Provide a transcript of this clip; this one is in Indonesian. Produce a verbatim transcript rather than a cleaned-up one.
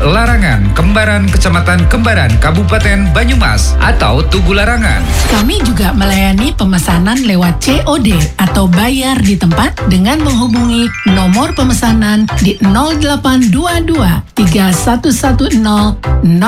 Larangan, Kembaran, Kecamatan Kembaran, Kabupaten Banyumas, atau Tugu Larangan. Kami juga melayani pemesanan lewat C O D atau bayar di tempat dengan menghubungi nomor pemesanan di nol delapan dua dua tiga satu satu nol nol